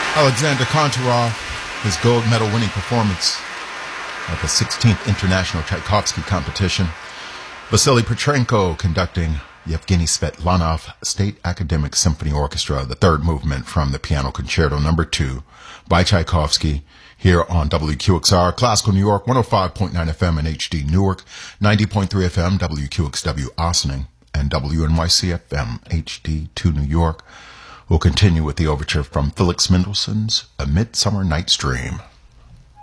Alexander Kontarov, his gold medal winning performance at the 16th International Tchaikovsky Competition. Vasily Petrenko conducting Yevgeny Svetlanov State Academic Symphony Orchestra, the third movement from the Piano Concerto No. 2 by Tchaikovsky, here on WQXR, Classical New York, 105.9 FM in HD Newark, 90.3 FM, WQXW Ossining, and WNYC FM HD2 New York. We'll continue with the overture from Felix Mendelssohn's A Midsummer Night's Dream.